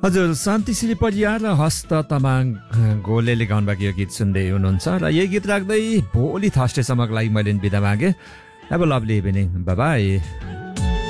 हजुर शान्तिश्री परियार र हस्त तामाङ गोलेले गाउनुभएको यो गीत सुन्दै हुनुहुन्छ र यही गीत राख्दै भोलि थर्सडेसम्मको लागि मैले बिदा मागेँ। अब लभली इभिनिङ, बाई बाई।